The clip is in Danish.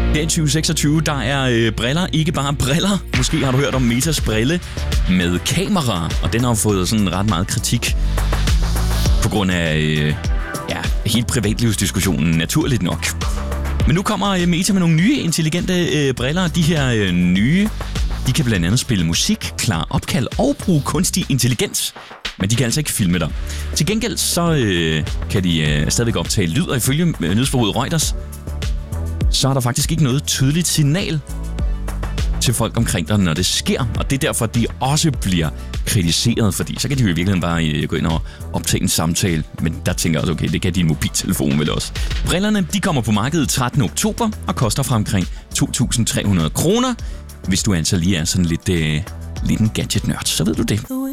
Her i 2026, der er briller ikke bare briller. Måske har du hørt om Metas brille med kamera, og den har fået sådan ret meget kritik på grund af helt privatlivsdiskussionen, naturligt nok. Men nu kommer Meta med nogle nye intelligente briller. De her nye, de kan blandt andet spille musik, klare opkald og bruge kunstig intelligens. Men de kan altså ikke filme dig. Til gengæld så kan de stadigvæk optage lyd, og ifølge nyhedsbureauet Reuters, så er der faktisk ikke noget tydeligt signal til folk omkring dig, når det sker. Og det er derfor, de også bliver kritiseret, fordi så kan de jo i virkeligheden bare gå ind og optage en samtale. Men der tænker jeg også, okay, det kan din mobiltelefon vel også. Brillerne, de kommer på markedet 13. oktober og koster fra omkring 2.300 kroner. Hvis du altså lige er sådan lidt en gadget-nørd, så ved du det.